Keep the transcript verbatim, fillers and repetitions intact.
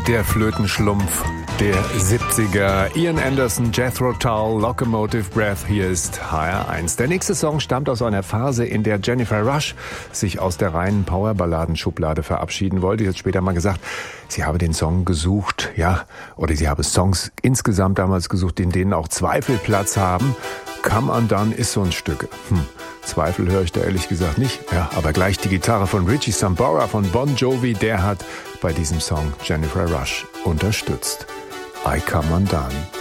Der Flötenschlumpf der siebziger. Ian Anderson, Jethro Tull, Locomotive Breath. Hier ist H R eins. Der nächste Song stammt aus einer Phase, in der Jennifer Rush sich aus der reinen Powerballadenschublade verabschieden wollte. Sie hat später mal gesagt, sie habe den Song gesucht, ja, oder sie habe Songs insgesamt damals gesucht, in denen auch Zweifel Platz haben. Come Undone ist so ein Stück. Hm. Zweifel höre ich da ehrlich gesagt nicht. Ja, aber gleich die Gitarre von Richie Sambora von Bon Jovi, der hat bei diesem Song Jennifer Rush unterstützt. I Come Undone.